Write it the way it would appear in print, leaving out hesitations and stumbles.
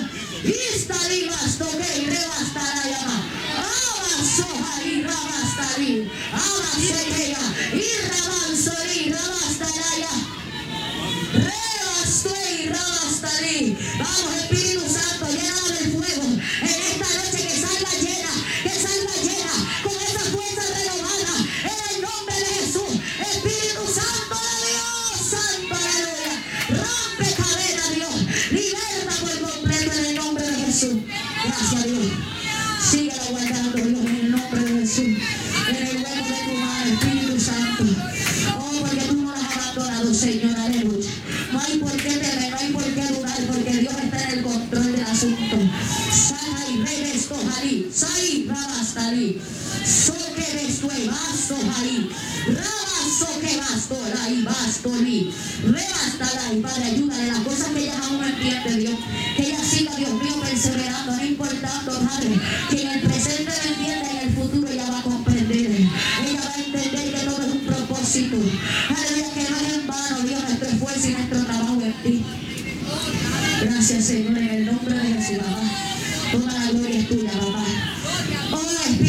Istali basto que rebastará llama. Abaso ahí rabastari. Abasetea. Y rabansori rabastará ya. Rebasto y rabastari. Vamos, Espíritu Santo, lléname del fuego. En esta noche que salga llena con esa fuerza renovada. En el nombre de Jesús. Espíritu Santo de Dios. Santo, aleluya. Rompe cadena, Dios. Liberta por completo en el nombre de Jesús. Gracias, Dios. Síguela guardando, Dios, en el nombre de Jesús. En el hueco de tu mano, Espíritu Santo. Oh, porque tú no las has abandonado, Señor, aleluya. No hay por qué temer, no hay por qué dudar, porque Dios está en el control del asunto. Sai, revesto, jalí. Sai, rabastari. Soque vesto, basto, jalí. Rabasto, que basto, ahí, basto, li. Rebastala, y Padre, ayúdale las cosas que ella aún no entiende, Dios. Que ella siga, Dios mío, perseverando, no importando, Padre, que en el presente no entienda, en el futuro ella va a comprender. Ella va a entender que todo es un propósito. Aleluya, que no es en vano, Dios, nuestro esfuerzo y nuestro trabajo en ti. Gracias, Señor, en el nombre de Jesús.